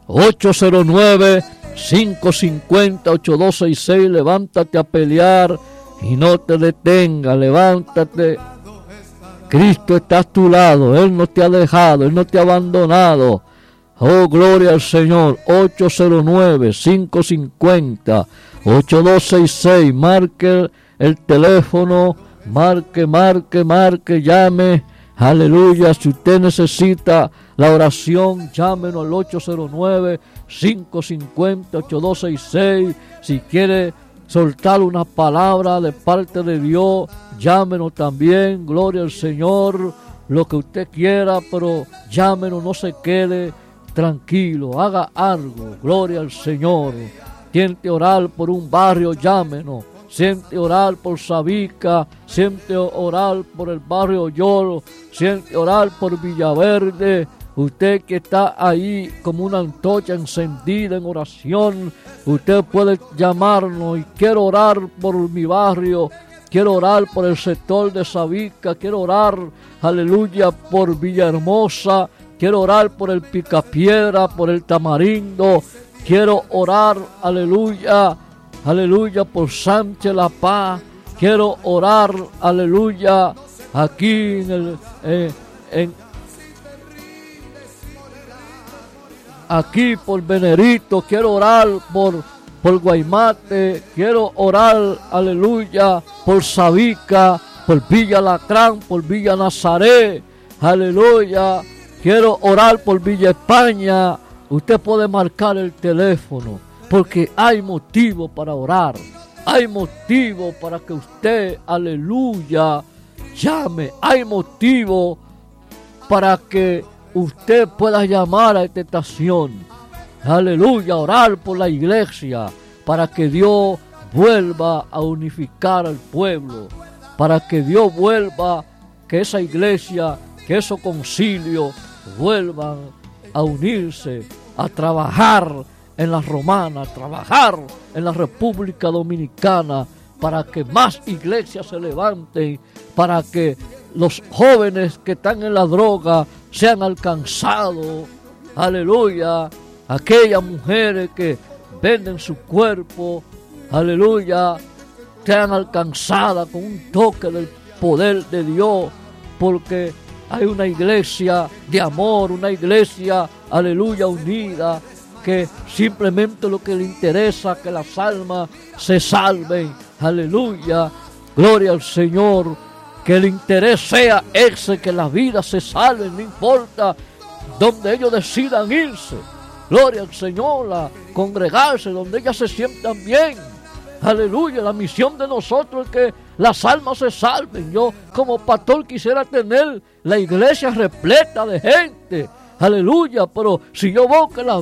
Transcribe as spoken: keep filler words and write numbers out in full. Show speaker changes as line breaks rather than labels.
ocho cero nueve, cinco cinco cero, ocho dos seis seis. Levántate a pelear y no te detengas, levántate. Cristo está a tu lado, Él no te ha dejado, Él no te ha abandonado. Oh, gloria al Señor. Ocho cero nueve, cinco cinco cero, ocho dos seis seis. Marque el teléfono, marque, marque, marque, llame. Aleluya. Si usted necesita la oración, llámenos al ocho cero nueve, cinco cinco cero, ocho dos seis seis. Si quiere soltar una palabra de parte de Dios, llámenos también. Gloria al Señor. Lo que usted quiera, pero llámenos, no se quede tranquilo, haga algo. Gloria al Señor. Siente orar por un barrio, llámenos. Siente orar por Sabica, siente orar por el barrio Yolo, siente orar por Villaverde. Usted que está ahí como una antorcha encendida en oración, usted puede llamarnos y quiero orar por mi barrio, quiero orar por el sector de Sabica, quiero orar, aleluya, por Villahermosa, quiero orar por el Picapiedra, por el Tamarindo, quiero orar, aleluya, aleluya, por Sánchez La Paz, quiero orar, aleluya, aquí en el, eh, en, aquí por Venerito, quiero orar por, por Guaymate, quiero orar, aleluya, por Sabica, por Villa Lacrán, por Villa Nazaret, aleluya, quiero orar por Villa España. Usted puede marcar el teléfono, porque hay motivo para orar, hay motivo para que usted, aleluya, llame, hay motivo para que usted pueda llamar a esta estación, aleluya, orar por la iglesia, para que Dios vuelva a unificar al pueblo, para que Dios vuelva, que esa iglesia, que esos concilios vuelvan a unirse, a trabajar en la Romana, a trabajar en la República Dominicana, para que más iglesias se levanten, para que los jóvenes que están en la droga sean alcanzados, aleluya, aquellas mujeres que venden su cuerpo, aleluya, sean alcanzadas con un toque del poder de Dios, porque hay una iglesia de amor, una iglesia, aleluya, unida, que simplemente lo que le interesa es que las almas se salven, aleluya, gloria al Señor, que el interés sea ese, que las vidas se salven, no importa donde ellos decidan irse, gloria al Señor, a congregarse, donde ellas se sientan bien, aleluya. La misión de nosotros es que las almas se salven. Yo como pastor quisiera tener la iglesia repleta de gente, aleluya, pero si yo veo que la